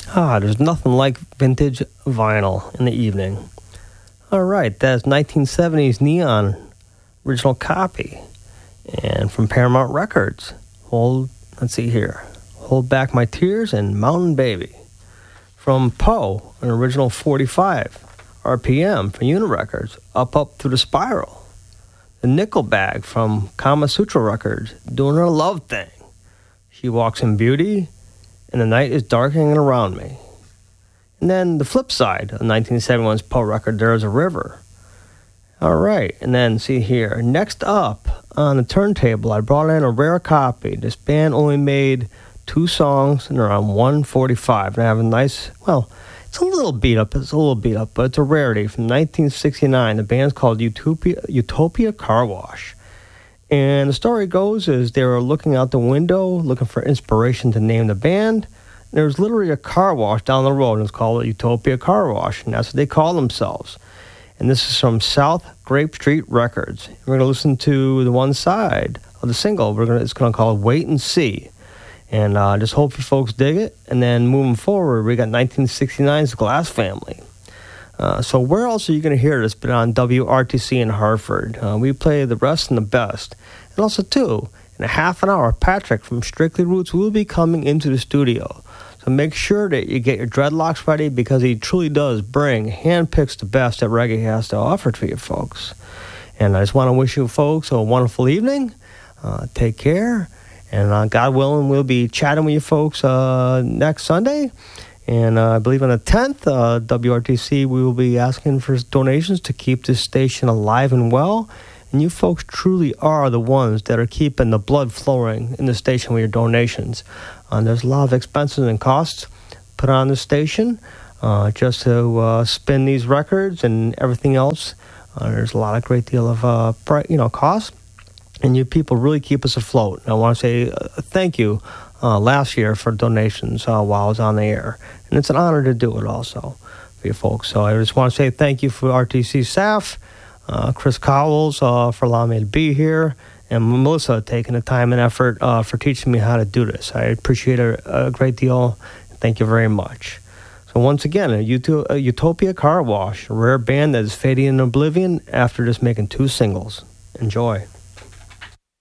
There's nothing like vintage vinyl in the evening. All right, that's 1970s Neon, original copy, and from Paramount Records. Let's see here. Hold Back My Tears and Mountain Baby. From Poe, an original 45 RPM from Unirecords, Up Through the Spiral. The Nickel Bag from Kama Sutra Records, Doing Her Love Thing. She Walks in Beauty, and The Night is Darkening Around Me. And then the flip side of 1971's Poe record, There Is a River. All right, and then see here. Next up on the turntable, I brought in a rare copy. This band only made 2 songs, and they're on 145. And I have a nice, it's a little beat up, but it's a rarity from 1969. The band's called Utopia Car Wash. And the story goes is they were looking out the window, looking for inspiration to name the band. There was literally a car wash down the road, and it's called Utopia Car Wash, and that's what they call themselves. And this is from South Grape Street Records. We're going to listen to the one side of the single. It's going to call it Wait and See. And just hope you folks dig it. And then moving forward, we got 1969's Glass Family. So where else are you going to hear this but on WRTC in Hartford? We play the rest and the best. And also, too, in a half an hour, Patrick from Strictly Roots will be coming into the studio. So make sure that you get your dreadlocks ready because he truly does handpicks the best that reggae has to offer to you folks. And I just want to wish you folks a wonderful evening. Take care. And God willing, we'll be chatting with you folks next Sunday. And I believe on the 10th, WRTC, we will be asking for donations to keep this station alive and well. And you folks truly are the ones that are keeping the blood flowing in the station with your donations. There's a lot of expenses and costs put on the station just to spin these records and everything else. There's a great deal of cost. And you people really keep us afloat. And I want to say thank you last year for donations while I was on the air. And it's an honor to do it also for you folks. So I just want to say thank you for RTC staff, Chris Cowles for allowing me to be here, and Melissa taking the time and effort for teaching me how to do this. I appreciate it a great deal. Thank you very much. So once again, a Utopia Car Wash, a rare band that is fading in oblivion after just making 2 singles. Enjoy.